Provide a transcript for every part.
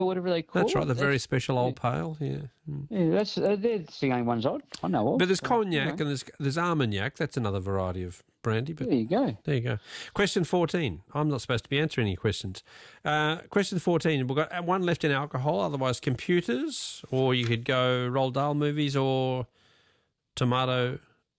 whatever they call it. That's right, the very special old pale, yeah. Yeah, that's the only ones I know of. But there's cognac and there's Armagnac. That's another variety of brandy. But there you go. There you go. Question 14. I'm not supposed to be answering any questions. Question 14. We've got one left in alcohol, otherwise computers, or you could go Roald Dahl movies or tomato.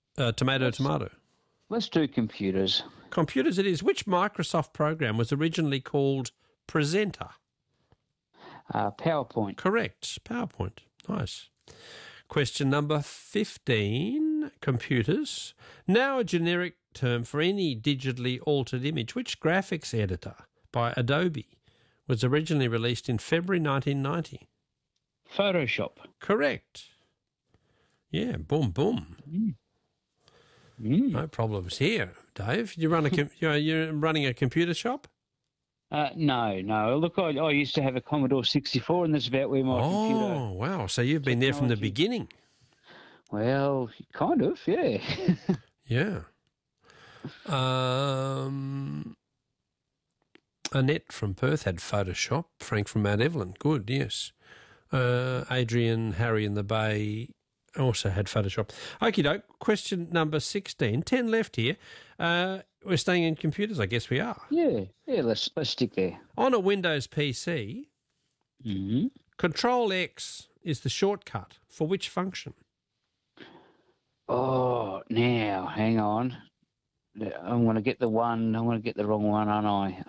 Let's do computers. Computers it is. Which Microsoft program was originally called Presenter? PowerPoint. Correct. PowerPoint. Nice. Question number 15. Computers. Now a generic term for any digitally altered image. Which graphics editor by Adobe was originally released in February 1990? Photoshop. Correct. Yeah, boom, boom. No problems here, Dave. You're running a computer shop? No. Look, I used to have a Commodore 64, and that's about where my computer... Oh, wow. So you've been there from the beginning. Well, kind of, yeah. Yeah. Annette from Perth had Photoshop. Frank from Mount Evelyn. Good, yes. Adrian, Harry in the Bay also had Photoshop. Okie doke. Question number 16. 10 left here. We're staying in computers, I guess we are. Yeah. Let's stick there. On a Windows PC, Control X is the shortcut for which function? Oh, now hang on. I'm going to get the one. I'm going to get the wrong one, aren't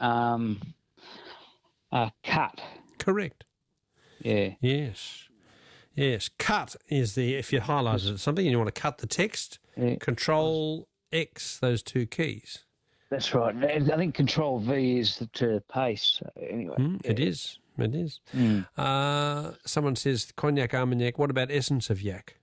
I? Cut. Correct. Yeah. Yes. Cut is if you highlighted something and you want to cut the text, Control X, those two keys. That's right. I think Control V is to paste. So anyway. It is. Someone says Cognac, Armagnac. What about Essence of Yak?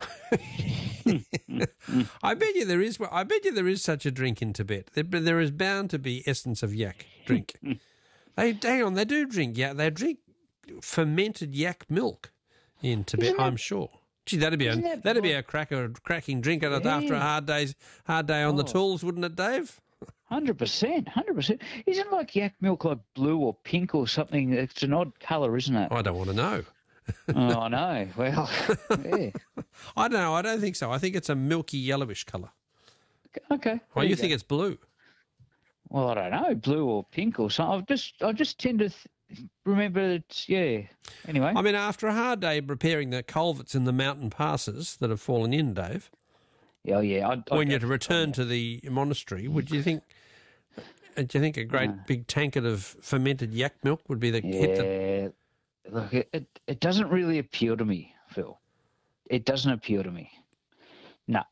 I bet you there is such a drink in Tibet. There is bound to be Essence of Yak drink. They do drink. Yeah, they drink fermented yak milk in Tibet. I'm sure. Gee, that'd be a cracking drink after a hard day on the tools, wouldn't it, Dave? 100%. Isn't like yak milk like blue or pink or something? It's an odd colour, isn't it? I don't want to know. Oh, I know. Well, yeah. I don't know. I don't think so. I think it's a milky yellowish colour. Okay. Well, you think it's blue? Well, I don't know, blue or pink or something. I just tend to remember it's, yeah. Anyway. I mean, after a hard day repairing the culverts in the mountain passes that have fallen in, Dave. Oh, yeah. When you're to return to the monastery, do you think a great big tankard of fermented yak milk would be the hit? Yeah. Look, it doesn't really appeal to me, Phil. It doesn't appeal to me. No.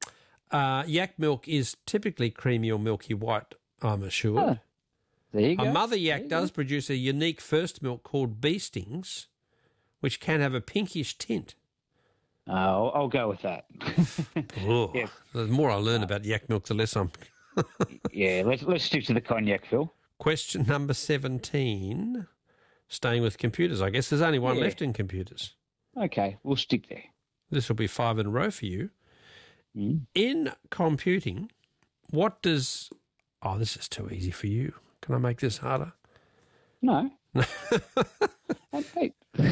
Yak milk is typically creamy or milky white, I'm assured. Oh, there you go. A mother yak does produce a unique first milk called Beestings, which can have a pinkish tint. I'll go with that. Yeah. The more I learn about yak milk, the less I'm... Yeah, let's stick to the cognac, Phil. Question number 17... Staying with computers, I guess. There's only one left in computers. Okay, we'll stick there. This will be 5 in a row for you. In computing, what does... Oh, this is too easy for you. Can I make this harder? No. Okay.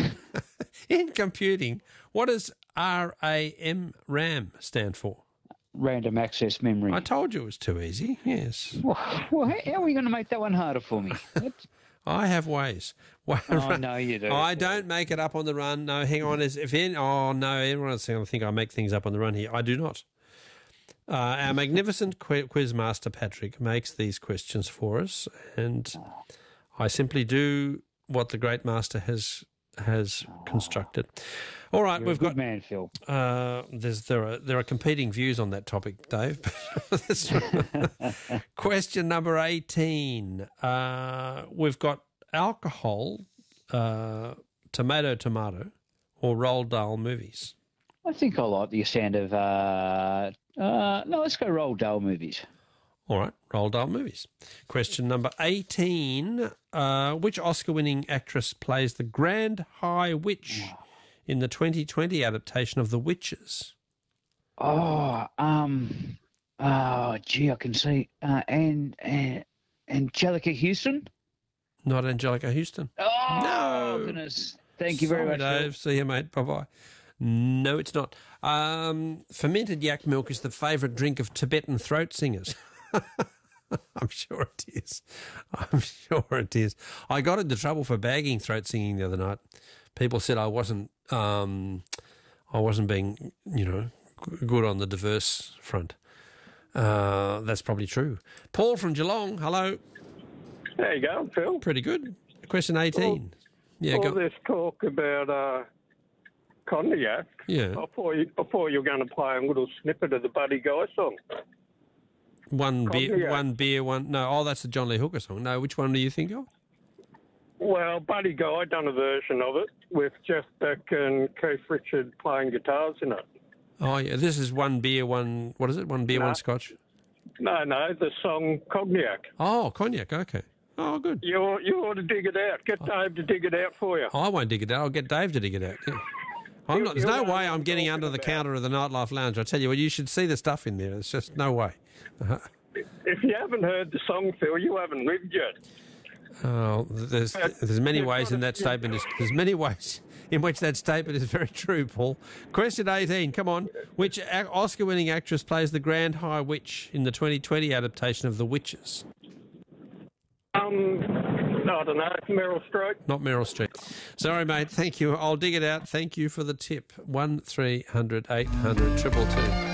In computing, what does RAM stand for? Random access memory. I told you it was too easy, yes. Well, how are you going to make that one harder for me? I have ways. No, you do. I don't make it up on the run. No, hang on. Everyone else going to think I make things up on the run here. I do not. Our magnificent quizmaster Patrick makes these questions for us, and I simply do what the great master has constructed. All right, You're we've got man, Phil. There are competing views on that topic, Dave. Question number 18. We've got alcohol, tomato, or Roald Dahl movies. I think I like the sound of. No, let's go Roald Dahl movies. All right, Roald Dahl movies. Question number 18. Which Oscar-winning actress plays the Grand High Witch in the 2020 adaptation of The Witches? I can see. And Angelica Houston? Not Angelica Houston. Oh, No. goodness. Thank you very Sorry, much, Phil. Dave. See you, mate. Bye-bye. No, it's not. Fermented yak milk is the favourite drink of Tibetan throat singers. I'm sure it is. I'm sure it is. I got into trouble for bagging throat singing the other night. People said I wasn't being, good on the diverse front. That's probably true. Paul from Geelong, hello. How you going, Phil? Pretty good. Question 18. All this talk about cognac. Yeah. I thought you were going to play a little snippet of the Buddy Guy song. One Cognac. beer, one. No, that's the John Lee Hooker song. No, which one do you think of? Well, Buddy Guy done a version of it with Jeff Beck and Keith Richard playing guitars in it. Oh, yeah. This is one beer, one. What is it? One beer, No. one scotch. No, the song Cognac. Oh, cognac. Okay. Oh, good. You ought to dig it out. Get Dave to dig it out for you. Oh, I won't dig it out. I'll get Dave to dig it out. Yeah. There's no you'll know way what I'm I'm getting talking under the about. counter of the Nightlife Lounge. I tell you what, you should see the stuff in there. It's just no way. If you haven't heard the song, Phil, you haven't lived yet. Oh, there's many ways in that statement. There's many ways in which that statement is very true, Paul. Question 18, come on. Which Oscar-winning actress plays the Grand High Witch in the 2020 adaptation of The Witches? I don't know, Meryl Streep. Not Meryl Streep. Sorry, mate. Thank you. I'll dig it out. Thank you for the tip. 1300 800 222.